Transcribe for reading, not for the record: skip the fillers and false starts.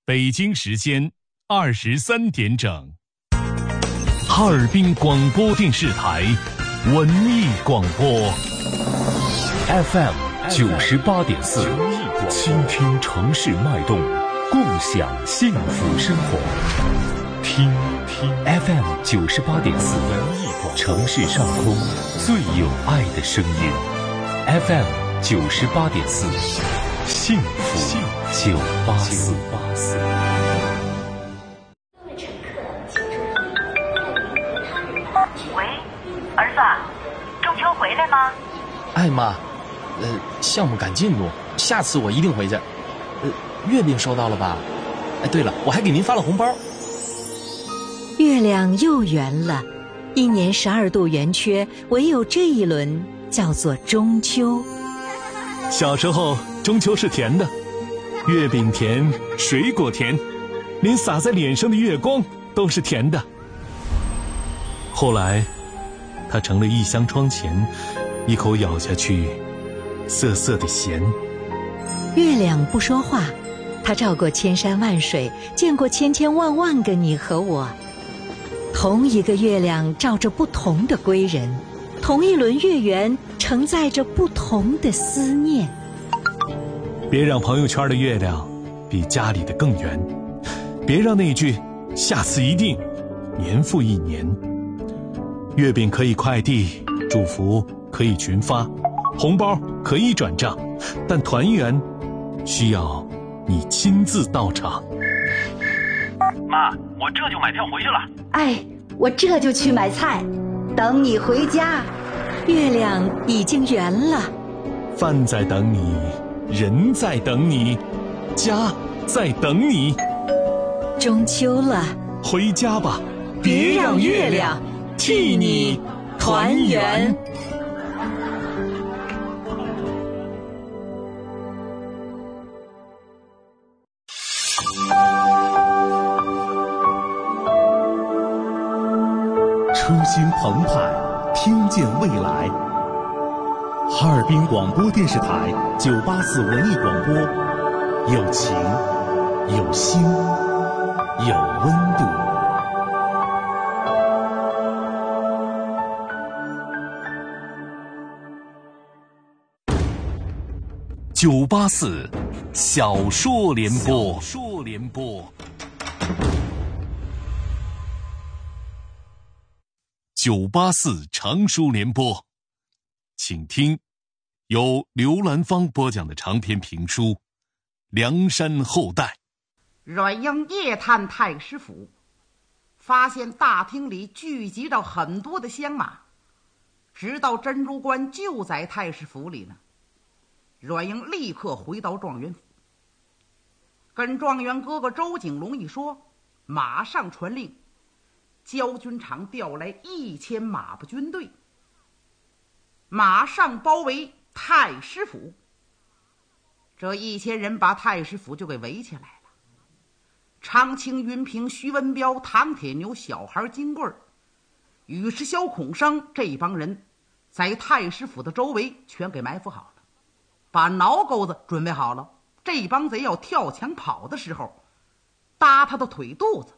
北京时间23点整，哈尔滨广播电视台文艺广播 FM 98.4，倾听城市脉动，共享幸福生活。听 FM 98.4，城市上空最有爱的声音。FM 98.4，幸福984。 喂，儿子，中秋回来吗？ 哎妈，项目赶进度，下次我一定回去。月饼收到了吧？哎，对了，我还给您发了红包。 月亮又圆了，一年12度圆缺，唯有这一轮叫做中秋。 小时候，中秋是甜的，月饼甜，水果甜，连洒在脸上的月光都是甜的。后来，它成了一箱窗前，一口咬下去，涩涩的咸。 月亮不说话，它照过千山万水，见过千千万万个你和我。同一个月亮照着不同的归人，同一轮月圆承载着不同的思念。 别让朋友圈的月亮比家里的更圆，别让那句下次一定年复一年。月饼可以快递，祝福可以群发，红包可以转账，但团圆需要你亲自到场。 妈，我这就买票回去了。 哎，我这就去买菜，等你回家。 月亮已经圆了， 饭在等你，人在等你，家在等你。 中秋了， 回家吧，别让月亮替你团圆。 初心澎湃，听见未来。哈尔滨广播电视台984文艺广播，有情，有心，有温度。 984小说联播。984长书联播，请听由刘兰芳播讲的长篇评书《梁山后代》。 阮英夜探太师府，发现大厅里聚集着很多的乡马，知道珍珠关就在太师府里呢。阮英立刻回到状元府，跟状元哥哥周景龙一说，马上传令，焦军场调来1000马步军队，马上包围太师府。这1000人把太师府就给围起来了。常青、云平、徐文彪、唐铁牛、小孩金贵儿、尉迟萧孔生这帮人在太师府的周围全给埋伏好了，把挠钩子准备好了。这帮贼要跳墙跑的时候，搭他的腿肚子，